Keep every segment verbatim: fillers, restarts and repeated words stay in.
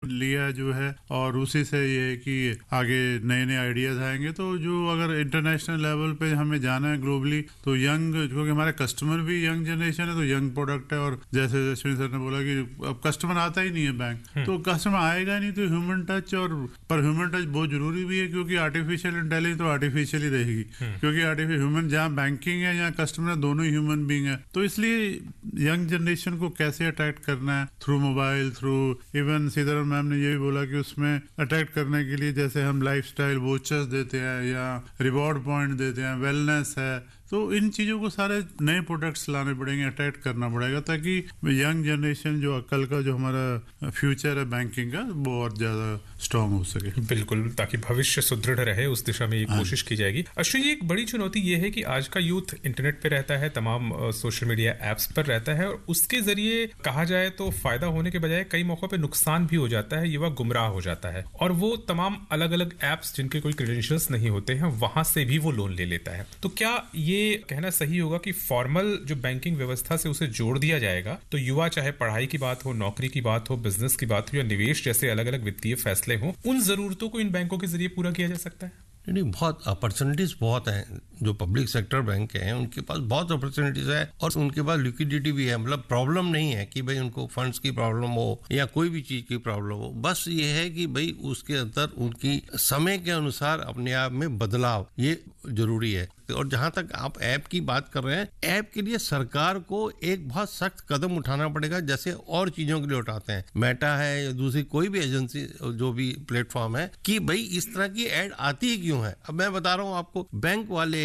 लिया जो है, और उसी से ये है कि आगे नए नए आइडियाज आएंगे। तो जो अगर इंटरनेशनल लेवल पे हमें जाना है ग्लोबली, तो यंग, क्योंकि हमारे कस्टमर भी यंग जनरेशन है, तो यंग प्रोडक्ट है। और जैसे अश्विनी सर ने बोला कि अब कस्टमर आता ही नहीं है बैंक, तो कस्टमर आएगा नहीं, तो ह्यूमन टच, और पर ह्यूमन टच बहुत जरूरी भी है, क्योंकि आर्टिफिशियल इंटेलिजेंस तो आर्टिफिशियल ही रहेगी, क्योंकि आर्टिफिशियल ह्यूमन जहाँ बैंकिंग है, यहाँ कस्टमर दोनों ही ह्यूमन बीइंग है। तो इसलिए यंग जनरेशन को कैसे अट्रैक्ट करना है, through mobile, through even Sitaram ma'am ने ये भी बोला कि उसमें अट्रैक्ट करने के लिए जैसे हम लाइफस्टाइल वोचर्स देते हैं या रिवॉर्ड पॉइंट देते हैं, वेलनेस है, तो इन चीज़ों को सारे नए प्रोडक्ट्स लाने पड़ेंगे, अट्रैक्ट करना पड़ेगा, ताकि यंग जनरेशन जो कल का जो हमारा फ्यूचर है बैंकिंग का, वो और ज़्यादा स्ट्रांग हो सके। बिल्कुल, ताकि भविष्य सुदृढ़ रहे, उस दिशा में ये कोशिश की जाएगी। अश्विनी जी, एक बड़ी चुनौती ये है कि आज का यूथ इंटरनेट पे रहता है, तमाम सोशल मीडिया एप्स पर रहता है, और उसके जरिए कहा जाए तो फायदा होने के बजाय कई मौकों पे नुकसान भी हो जाता है, युवा गुमराह हो जाता है, और वो तमाम अलग अलग एप्स जिनके कोई क्रेडेंशियल्स नहीं होते हैं, वहां से भी वो लोन ले लेता है। तो क्या ये कहना सही होगा कि फॉर्मल जो बैंकिंग व्यवस्था से उसे जोड़ दिया जाएगा, तो युवा, चाहे पढ़ाई की बात हो, नौकरी की बात हो, बिजनेस की बात हो या निवेश जैसे अलग अलग वित्तीय फैसले हो, उन जरूरतों को इन बैंकों के जरिए पूरा किया जा सकता है? नहीं, बहुत अपॉर्चुनिटीज बहुत हैं। जो पब्लिक सेक्टर बैंक हैं उनके पास बहुत अपॉर्चुनिटीज है, और उनके पास लिक्विडिटी भी है। मतलब प्रॉब्लम नहीं है कि भाई उनको फंड्स की प्रॉब्लम हो या कोई भी चीज की प्रॉब्लम हो, बस ये है कि भाई उसके अंदर उनकी समय के अनुसार अपने आप में बदलाव, ये जरूरी है। और जहां तक आप ऐप की बात कर रहे हैं, ऐप के लिए सरकार को एक बहुत सख्त कदम उठाना पड़ेगा, जैसे और चीजों के लिए उठाते हैं, मेटा है या दूसरी कोई भी एजेंसी, जो भी प्लेटफॉर्म है, कि भाई इस तरह की ऐड आती क्यों है। अब मैं बता रहा हूं आपको, बैंक वाले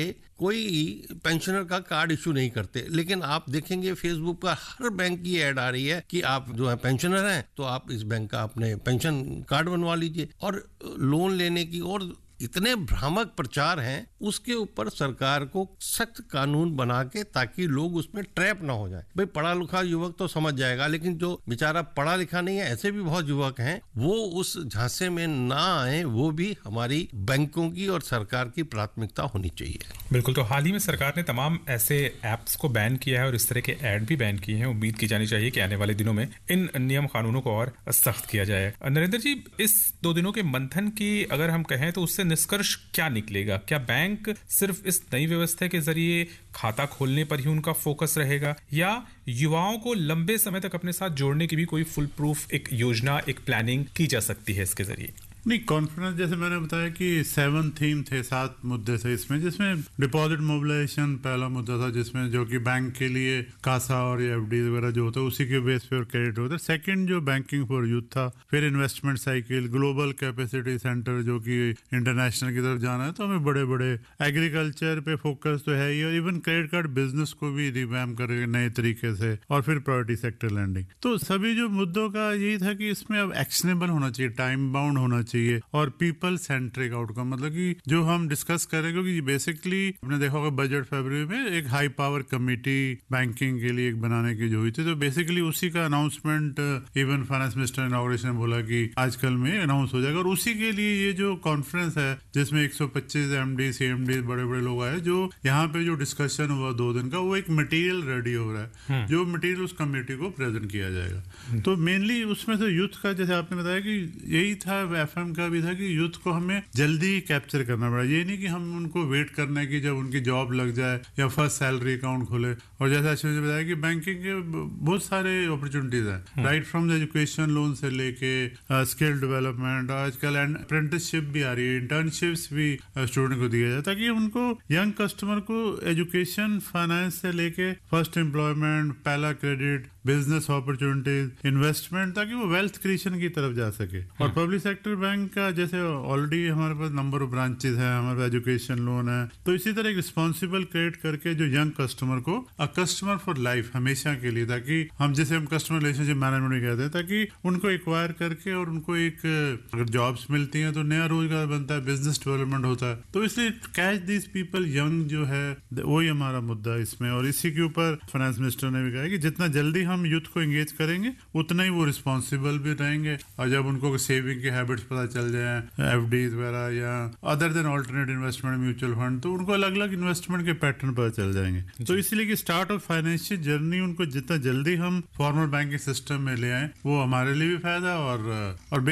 कोई पेंशनर का कार्ड इशू नहीं करते, लेकिन आप देखेंगे फेसबुक पर हर बैंक की ऐड आ रही है कि आप जो है पेंशनर हैं, तो आप इस बैंक का अपने पेंशन कार्ड बनवा लीजिए। और लोन लेने की और इतने भ्रामक प्रचार हैं, उसके ऊपर सरकार को सख्त कानून बना के, ताकि लोग उसमें ट्रैप ना हो जाए। भाई पढ़ा लिखा युवक तो समझ जाएगा, लेकिन जो बेचारा पढ़ा लिखा नहीं है, ऐसे भी बहुत युवक हैं, वो उस झांसे में ना आए। वो भी हमारी बैंकों की और सरकार की प्राथमिकता होनी चाहिए। बिल्कुल। तो हाल ही में सरकार ने तमाम ऐसे एप्स को बैन किया है और इस तरह के ऐड भी बैन किए हैं। उम्मीद की जानी चाहिए कि आने वाले दिनों में इन नियम कानूनों को और सख्त किया जाए। नरेंद्र जी, इस दो दिनों के मंथन की अगर हम कहें तो उससे निष्कर्ष क्या निकलेगा? क्या बैंक सिर्फ इस नई व्यवस्था के जरिए खाता खोलने पर ही उनका फोकस रहेगा, या युवाओं को लंबे समय तक अपने साथ जोड़ने की भी कोई फुल प्रूफ एक योजना, एक प्लानिंग की जा सकती है इसके जरिए? नहीं, कॉन्फ्रेंस जैसे मैंने बताया कि सेवन थीम थे, सात मुद्दे थे इसमें, जिसमें डिपॉजिट मोबिलाइजेशन पहला मुद्दा था, जिसमें जो कि बैंक के लिए कासा और एफडी वगैरह जो होता है उसी के बेस पे और क्रेडिट होता है। सेकंड जो बैंकिंग फॉर यूथ था, फिर investment cycle, global capacity centre जो कि इंटरनेशनल की तरफ जाना है, तो हमें बड़े बड़े एग्रीकल्चर पे फोकस तो है ही, और इवन क्रेडिट कार्ड बिजनेस को भी रिवैम्प करेंगे नए तरीके से, और फिर प्रायोरिटी सेक्टर लैंडिंग। तो सभी जो मुद्दों का यही था कि इसमें अब एक्शनेबल होना चाहिए, टाइम बाउंड होना चाहिए, और पीपल सेंट्रिक आउटकम, मतलब कि जो हम डिस्कस करें, क्योंकि बेसिकली आपने देखा होगा बजट फरवरी में एक हाई पावर कमेटी बैंकिंग के लिए एक बनाने की जो हुई थी, तो बेसिकली उसी का announcement even finance minister inauguration ने बोला कि आजकल में अनाउंस हो जाएगा। और उसी के लिए ये जो कॉन्फ्रेंस है, जिसमें एक सौ पच्चीस एमडी सीएमडी बड़े बड़े लोग आए, जो यहाँ पे जो डिस्कशन हुआ दो दिन का, वो एक मटेरियल रेडी हो रहा है, जो मटेरियल उस कमेटी को प्रेजेंट किया जाएगा। तो मेनली उसमें से यूथ का, जैसे आपने बताया कि यही था, एफ एम का भी था कि यूथ को हमें जल्दी कैप्चर करना पड़ा। ये नहीं कि हम उनको वेट करना है कि जब उनकी जॉब लग जाए या फर्स्ट सैलरी अकाउंट खोले। और जैसा अश्विनी ने बताया कि बैंकिंग के बहुत सारे अपॉर्चुनिटीज हैं, right from the education loan से लेके स्किल डेवलपमेंट, आजकल अप्रेंटिसशिप भी आ रही है, इंटर्नशिप्स भी स्टूडेंट को दिया जाए, ताकि उनको यंग कस्टमर को एजुकेशन फाइनेंस से लेके फर्स्ट एम्प्लॉयमेंट, पहला क्रेडिट, बिजनेस अपॉर्चुनिटीज, इन्वेस्टमेंट, ताकि वो वेल्थ क्रिएशन की तरफ जा सके। और पब्लिक सेक्टर बैंक का जैसे ऑलरेडी हमारे पास नंबर ऑफ ब्रांचेस हैं, हमारे पास एजुकेशन लोन है, तो इसी तरह एक रिस्पॉन्सिबल क्रिएट करके जो यंग कस्टमर को अ कस्टमर फॉर लाइफ, हमेशा के लिए, ताकि हम जैसे हम कस्टमर रिलेशनशिप मैनेजमेंट भी कहते हैं, ताकि उनको एक्वायर करके और उनको एक अगर जॉब्स मिलती हैं तो नया रोजगार बनता है, बिजनेस डेवलपमेंट होता है। तो इसलिए कैच दिस पीपल यंग जो है, वही हमारा मुद्दा है इसमें। और इसी के ऊपर फाइनेंस मिनिस्टर ने भी कहा कि जितना जल्दी हम यूथ को एंगेज करेंगे, उतना ही वो रिस्पॉन्सिबल भी रहेंगे। और जब उनको सेविंग के हैबिट्स पता चल जाए, एफडीज वगैरह या other than alternate investment, mutual fund, तो उनको अलग अलग इन्वेस्टमेंट के पैटर्न पता चल जाएंगे। तो इसलिए कि स्टार्ट ऑफ फाइनेंशियल जर्नी उनको जितना जल्दी हम फॉर्मल बैंकिंग सिस्टम में ले आए, वो हमारे लिए भी फायदा और और